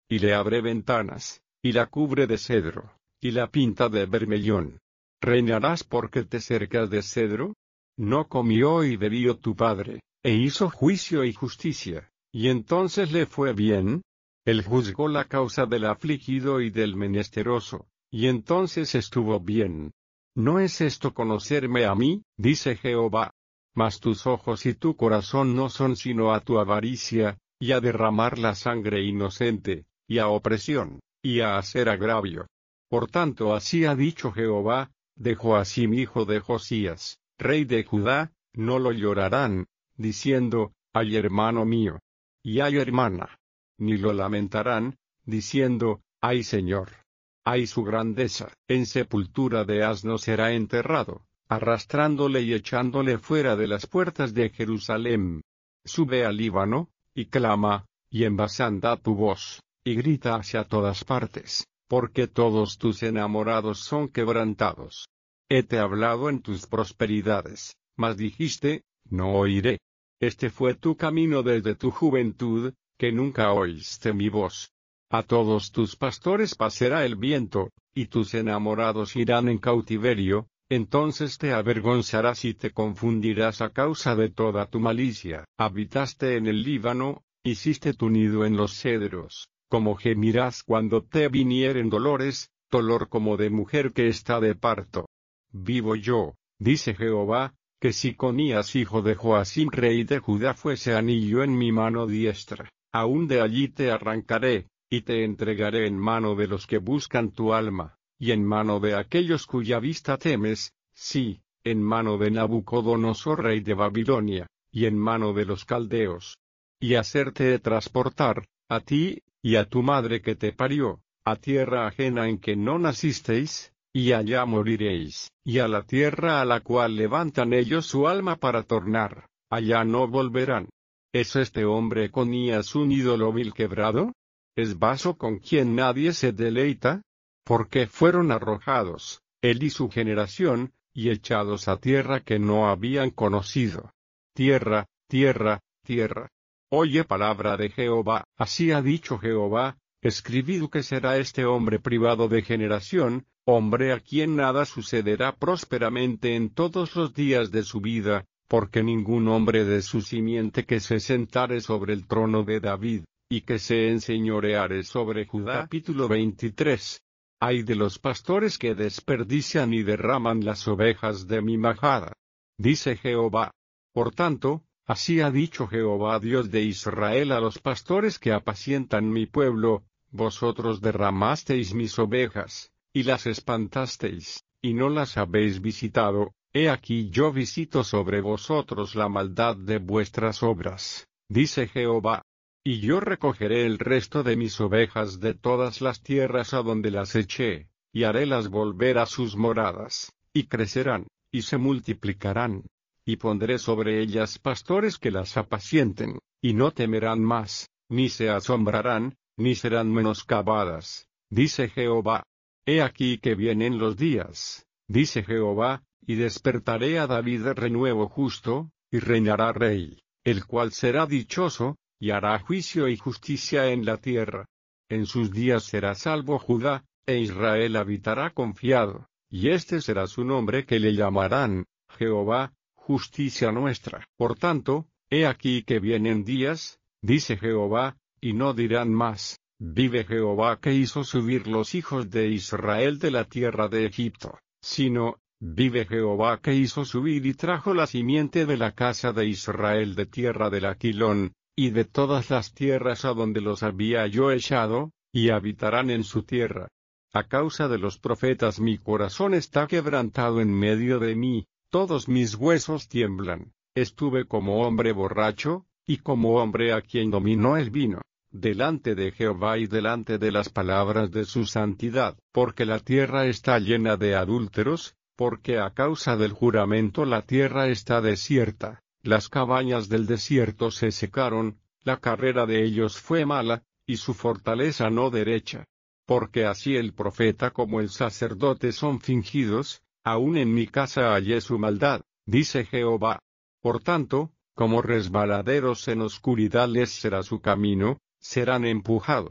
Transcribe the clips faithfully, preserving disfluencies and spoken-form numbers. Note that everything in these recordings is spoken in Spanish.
y le abre ventanas, y la cubre de cedro, y la pinta de bermellón. ¿Reinarás porque te cercas de cedro? No comió y bebió tu padre, e hizo juicio y justicia, y entonces le fue bien. Él juzgó la causa del afligido y del menesteroso, y entonces estuvo bien. ¿No es esto conocerme a mí? Dice Jehová. Mas tus ojos y tu corazón no son sino a tu avaricia, y a derramar la sangre inocente, y a opresión, y a hacer agravio. Por tanto así ha dicho Jehová, de Joacim hijo de Josías, rey de Judá, no lo llorarán, diciendo, ay hermano mío, y ay hermana. Ni lo lamentarán, diciendo, ay Señor. Ay su grandeza, en sepultura de asno será enterrado, arrastrándole y echándole fuera de las puertas de Jerusalén. Sube al Líbano, y clama, y en Basán da tu voz, y grita hacia todas partes, porque todos tus enamorados son quebrantados. Hete hablado en tus prosperidades, mas dijiste, no oiré. Este fue tu camino desde tu juventud, que nunca oíste mi voz. A todos tus pastores pasará el viento, y tus enamorados irán en cautiverio, entonces te avergonzarás y te confundirás a causa de toda tu malicia. Habitaste en el Líbano, hiciste tu nido en los cedros, como gemirás cuando te vinieren dolores, dolor como de mujer que está de parto. Vivo yo, dice Jehová, que si Conías hijo de Joacim rey de Judá fuese anillo en mi mano diestra, aún de allí te arrancaré, y te entregaré en mano de los que buscan tu alma, y en mano de aquellos cuya vista temes, sí, en mano de Nabucodonosor rey de Babilonia, y en mano de los caldeos. Y hacerte transportar, a ti, y a tu madre que te parió, a tierra ajena en que no nacisteis, y allá moriréis, y a la tierra a la cual levantan ellos su alma para tornar, allá no volverán. ¿Es este hombre Conías un ídolo vil quebrado? ¿Es vaso con quien nadie se deleita? Porque fueron arrojados, él y su generación, y echados a tierra que no habían conocido. Tierra, tierra, tierra. Oye palabra de Jehová, así ha dicho Jehová, escribid que será este hombre privado de generación, hombre a quien nada sucederá prósperamente en todos los días de su vida, porque ningún hombre de su simiente que se sentare sobre el trono de David, y que se enseñoreare sobre Judá. Capítulo veintitrés. Ay de los pastores que desperdician y derraman las ovejas de mi majada. Dice Jehová. Por tanto, así ha dicho Jehová Dios de Israel a los pastores que apacientan mi pueblo, vosotros derramasteis mis ovejas, y las espantasteis, y no las habéis visitado, he aquí yo visito sobre vosotros la maldad de vuestras obras, dice Jehová. Y yo recogeré el resto de mis ovejas de todas las tierras a donde las eché, y harélas volver a sus moradas, y crecerán, y se multiplicarán, y pondré sobre ellas pastores que las apacienten, y no temerán más, ni se asombrarán, ni serán menoscabadas, dice Jehová. He aquí que vienen los días, dice Jehová, y despertaré a David de renuevo justo, y reinará rey, el cual será dichoso, y hará juicio y justicia en la tierra. En sus días será salvo Judá, e Israel habitará confiado, y este será su nombre que le llamarán, Jehová, justicia nuestra. Por tanto, he aquí que vienen días, dice Jehová, y no dirán más, vive Jehová que hizo subir los hijos de Israel de la tierra de Egipto, sino, vive Jehová que hizo subir y trajo la simiente de la casa de Israel de tierra del Aquilón, y de todas las tierras a donde los había yo echado, y habitarán en su tierra. A causa de los profetas mi corazón está quebrantado en medio de mí, todos mis huesos tiemblan, estuve como hombre borracho, y como hombre a quien dominó el vino, delante de Jehová y delante de las palabras de su santidad, porque la tierra está llena de adúlteros, porque a causa del juramento la tierra está desierta. Las cabañas del desierto se secaron, la carrera de ellos fue mala, y su fortaleza no derecha. Porque así el profeta como el sacerdote son fingidos, aun en mi casa hallé su maldad, dice Jehová. Por tanto, como resbaladeros en oscuridad les será su camino, serán empujados,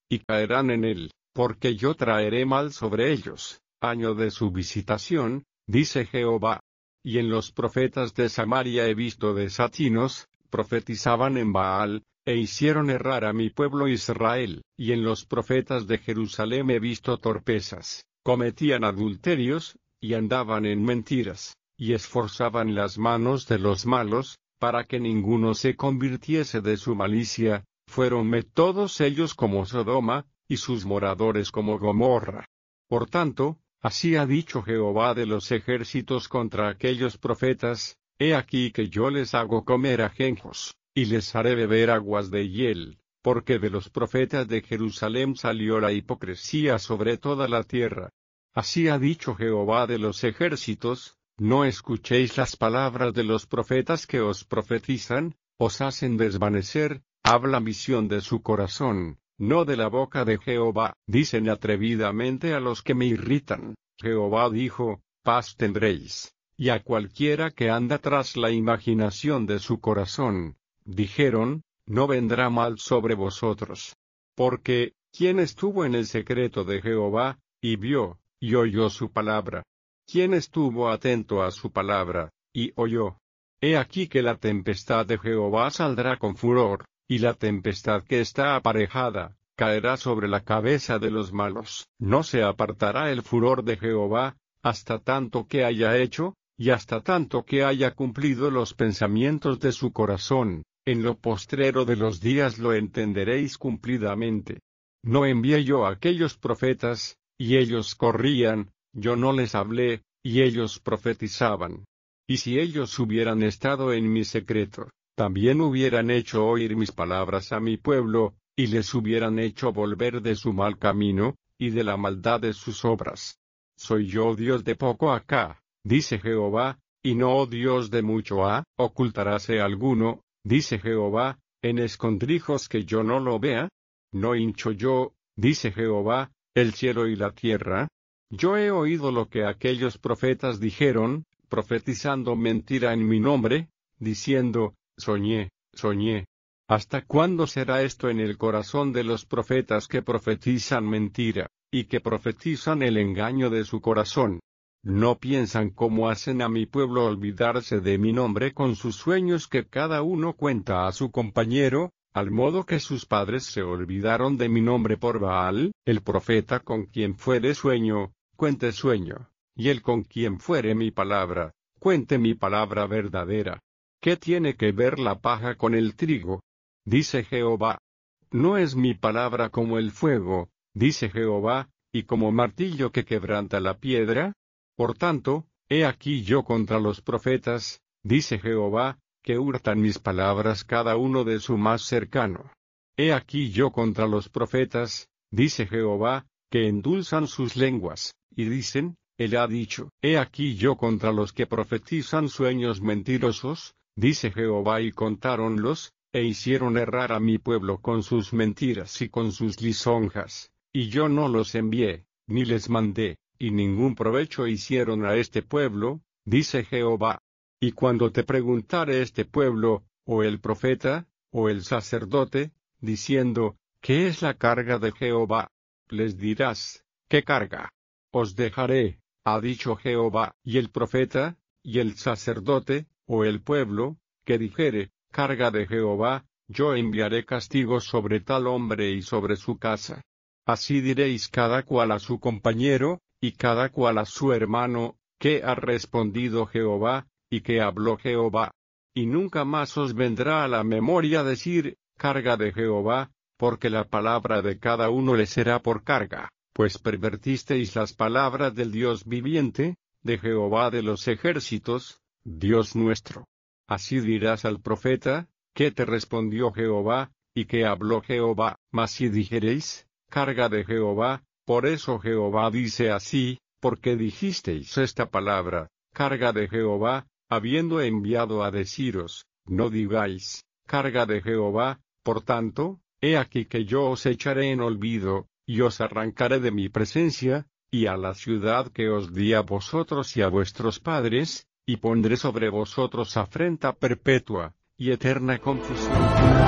y caerán en él, porque yo traeré mal sobre ellos, año de su visitación, dice Jehová. Y en los profetas de Samaria he visto desatinos, profetizaban en Baal, e hicieron errar a mi pueblo Israel. Y en los profetas de Jerusalén he visto torpezas, cometían adulterios, y andaban en mentiras, y esforzaban las manos de los malos, para que ninguno se convirtiese de su malicia. Fuéronme todos ellos como Sodoma, y sus moradores como Gomorra. Por tanto, así ha dicho Jehová de los ejércitos contra aquellos profetas: he aquí que yo les hago comer ajenjos, y les haré beber aguas de hiel, porque de los profetas de Jerusalén salió la hipocresía sobre toda la tierra. Así ha dicho Jehová de los ejércitos: no escuchéis las palabras de los profetas que os profetizan, os hacen desvanecer, habla visión de su corazón, no de la boca de Jehová. Dicen atrevidamente a los que me irritan: Jehová dijo, paz tendréis. Y a cualquiera que anda tras la imaginación de su corazón, dijeron, no vendrá mal sobre vosotros. Porque, ¿quién estuvo en el secreto de Jehová, y vio, y oyó su palabra? ¿Quién estuvo atento a su palabra, y oyó? He aquí que la tempestad de Jehová saldrá con furor, y la tempestad que está aparejada, caerá sobre la cabeza de los malos. No se apartará el furor de Jehová, hasta tanto que haya hecho, y hasta tanto que haya cumplido los pensamientos de su corazón. En lo postrero de los días lo entenderéis cumplidamente. No envié yo a aquellos profetas, y ellos corrían, yo no les hablé, y ellos profetizaban. Y si ellos hubieran estado en mi secreto, también hubieran hecho oír mis palabras a mi pueblo, y les hubieran hecho volver de su mal camino, y de la maldad de sus obras. Soy yo Dios de poco acá, dice Jehová, y no Dios de mucho ha. Ocultaráse alguno, dice Jehová, en escondrijos que yo no lo vea. No hincho yo, dice Jehová, el cielo y la tierra. Yo he oído lo que aquellos profetas dijeron, profetizando mentira en mi nombre, diciendo, soñé, soñé. ¿Hasta cuándo será esto en el corazón de los profetas que profetizan mentira, y que profetizan el engaño de su corazón? No piensan cómo hacen a mi pueblo olvidarse de mi nombre con sus sueños que cada uno cuenta a su compañero, al modo que sus padres se olvidaron de mi nombre por Baal. El profeta con quien fuere sueño, cuente sueño, y el con quien fuere mi palabra, cuente mi palabra verdadera. ¿Qué tiene que ver la paja con el trigo? Dice Jehová. ¿No es mi palabra como el fuego, dice Jehová, y como martillo que quebranta la piedra? Por tanto, he aquí yo contra los profetas, dice Jehová, que hurtan mis palabras cada uno de su más cercano. He aquí yo contra los profetas, dice Jehová, que endulzan sus lenguas, y dicen, él ha dicho. He aquí yo contra los que profetizan sueños mentirosos, dice Jehová, y contáronlos, e hicieron errar a mi pueblo con sus mentiras y con sus lisonjas, y yo no los envié, ni les mandé, y ningún provecho hicieron a este pueblo, dice Jehová. Y cuando te preguntare este pueblo, o el profeta, o el sacerdote, diciendo, ¿qué es la carga de Jehová? Les dirás, ¿qué carga? Os dejaré, ha dicho Jehová. Y el profeta, y el sacerdote, o el pueblo, que dijere, carga de Jehová, yo enviaré castigo sobre tal hombre y sobre su casa. Así diréis cada cual a su compañero, y cada cual a su hermano, ¿qué ha respondido Jehová, y qué habló Jehová? Y nunca más os vendrá a la memoria decir, carga de Jehová, porque la palabra de cada uno le será por carga, pues pervertisteis las palabras del Dios viviente, de Jehová de los ejércitos, Dios nuestro. Así dirás al profeta, ¿qué te respondió Jehová, y qué habló Jehová? Mas si dijereis, carga de Jehová, por eso Jehová dice así, porque dijisteis esta palabra, carga de Jehová, habiendo enviado a deciros, no digáis, carga de Jehová. Por tanto, he aquí que yo os echaré en olvido, y os arrancaré de mi presencia, y a la ciudad que os di a vosotros y a vuestros padres, y pondré sobre vosotros afrenta perpetua, y eterna confusión.